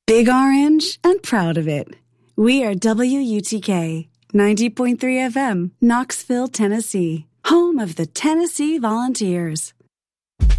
Big Orange and proud of it. We are WUTK 90.3 FM, Knoxville, Tennessee, home of the Tennessee Volunteers.